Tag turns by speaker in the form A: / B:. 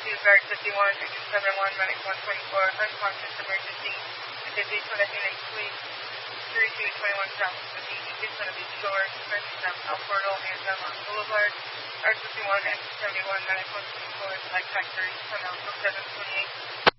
A: Guard 51, Engine 71, Medic 124, unconscious emergency, Mississippi, Philippines, please, 3221 South, Mississippi, it's going to be shore, Express South, El Portal, and Belmont Boulevard, R51, Engine 71, Medic 124, Light Factory, come out from 728.